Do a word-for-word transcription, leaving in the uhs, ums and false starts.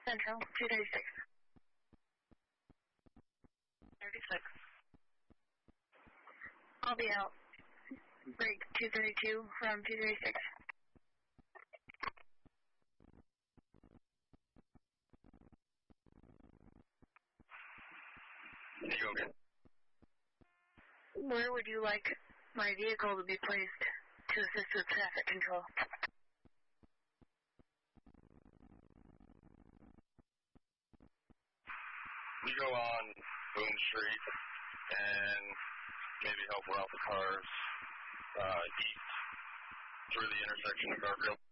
Central, two thirty-six. thirty-six. I'll be out. Break two thirty-two from two thirty-six. You okay? Where would you like my vehicle to be placed to assist with traffic control? You go on Boone Street and maybe help route the cars uh, east through the intersection of Garfield.